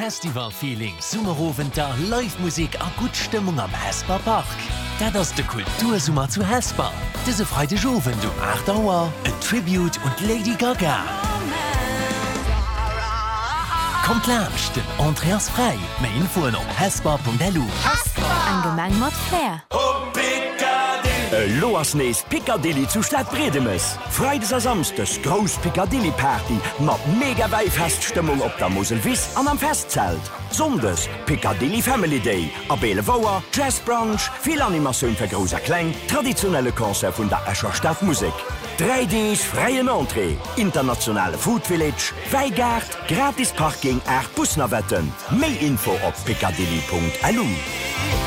Festivalfeeling, Summerowenter, Live-Musik a gut Stimmung am Hesper Park. Dat ass de Kultursummer zu Hesper. Dise Freitagowen du 8 Auer, e Tribute und Lady Gaga. Kommt lärmcht den Andreas frei. Mehr Infoen op hesper.lu. Ein Gemeng mat Flair. Loas nees Piccadilly zu Stadt Bredemes. Freides a samstes Gros Piccadilly Party mat mega Weifeststimmung op der Moselwiss an am Festzelt. Sondes Piccadilly Family Day, a Belevouer, Jazzbranche, viel Animationun fir groser Kkleng, traditionelle Konzert vun der Escher Stadtmusik. 3Ds freien Entree, internationale Food Village, Weigart, gratis Parking, Busnerwetten. Mehr Info op piccadilly.lu.